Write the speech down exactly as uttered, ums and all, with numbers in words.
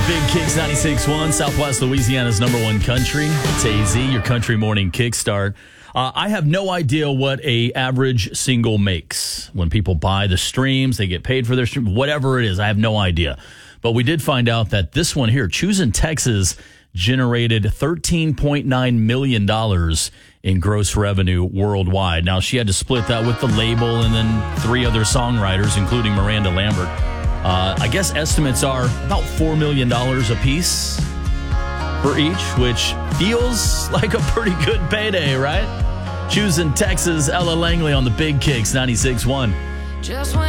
Big Kicks ninety-six point one, Southwest Louisiana's number one country. It's A Z, your country morning kickstart. Uh, I have no idea what a average single makes. When people buy the streams, they get paid for their stream, whatever it is, I have no idea. But we did find out that this one here, Choosing Texas, generated thirteen point nine million dollars in gross revenue worldwide. Now, she had to split that with the label and then three other songwriters, including Miranda Lambert. Uh, I guess estimates are about four million dollars a piece for each, which feels like a pretty good payday, right? Choosing Texas, Ella Langley on the Big Kicks ninety-six point one. Just when